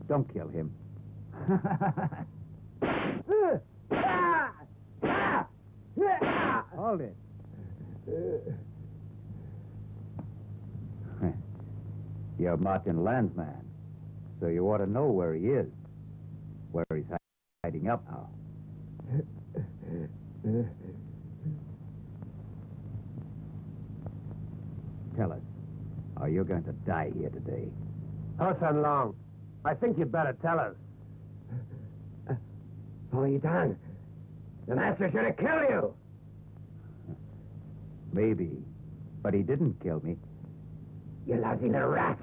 Don't kill him. Hold it. You're Martin Landsman, so you ought to know where he is, where he's hiding up now. Tell us, are you going to die here today? Hosan Long, I think you'd better tell us. Pony Dan, the master should have killed you. Maybe, but he didn't kill me. You lousy little rat.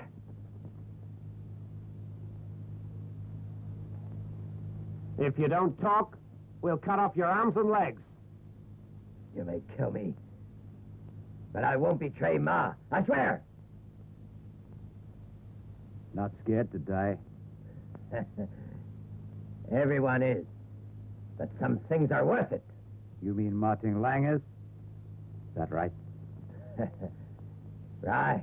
If you don't talk, we'll cut off your arms and legs. You may kill me, but I won't betray Ma. I swear. Not scared to die? Everyone is, but some things are worth it. You mean Martin Lang is? Is that right? Right.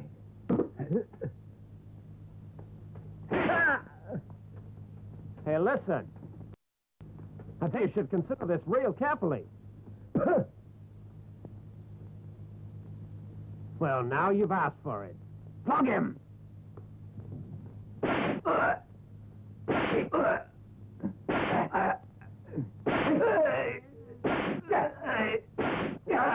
Hey, listen. I think you should consider this real carefully. Well, now you've asked for it. Flog him!